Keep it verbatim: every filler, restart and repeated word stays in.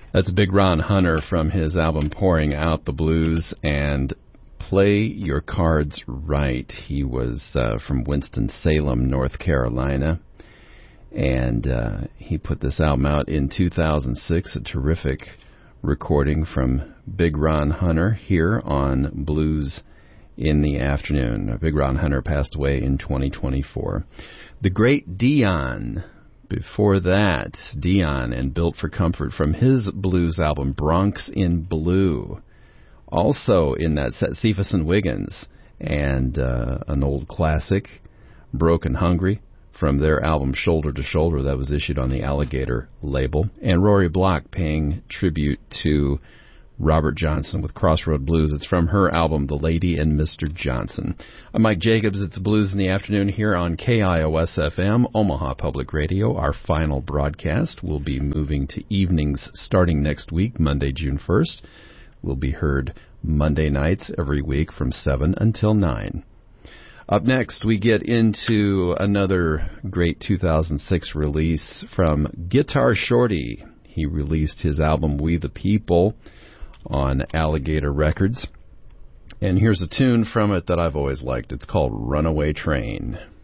That's Big Ron Hunter from his album Pouring Out the Blues, and Play Your Cards Right. He was uh, from Winston-Salem, North Carolina, and uh, he put this album out in two thousand six, a terrific recording from Big Ron Hunter here on Blues in the Afternoon. Big Ron Hunter passed away in twenty twenty-four. The Great Dion. Before that, Dion and Built for Comfort from his blues album Bronx in Blue. Also in that set, Cephas and Wiggins, and uh, an old classic, Broken Hungry, from their album Shoulder to Shoulder that was issued on the Alligator label. And Rory Block paying tribute to Robert Johnson with Crossroad Blues. It's from her album, The Lady and Mister Johnson. I'm Mike Jacobs. It's Blues in the Afternoon here on K I O S F M, Omaha Public Radio. Our final broadcast will be moving to evenings starting next week, Monday, June first. Will be heard Monday nights every week from seven until nine. Up next, we get into another great two thousand six release from Guitar Shorty. He released his album We the People on Alligator Records. And here's a tune from it that I've always liked. It's called Runaway Train.